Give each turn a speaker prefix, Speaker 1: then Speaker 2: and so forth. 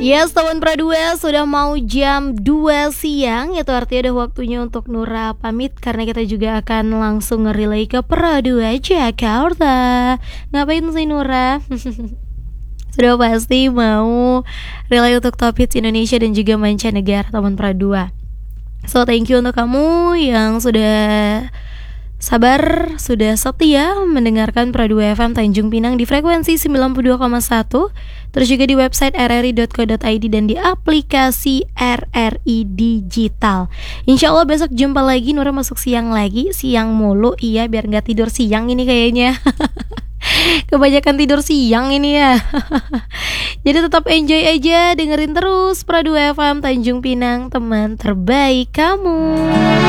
Speaker 1: Yes, teman Pradua, sudah mau jam 2 siang. Itu artinya udah waktunya untuk Nura pamit, karena kita juga akan langsung nge-relay ke Pradua Jakarta. Ngapain sih Nura? Sudah pasti mau relay untuk top hits Indonesia dan juga mancanegara, teman Pradua. So thank you untuk kamu yang sudah sabar, sudah setia mendengarkan Pradua FM Tanjung Pinang di frekuensi 92,1, terus juga di website rri.co.id dan di aplikasi RRI Digital. Insya Allah besok jumpa lagi. Nura masuk siang lagi, siang mulu, iya biar gak tidur siang ini kayaknya. Kebanyakan tidur siang ini ya. Jadi tetap enjoy aja, dengerin terus Pradua FM Tanjung Pinang, teman terbaik kamu.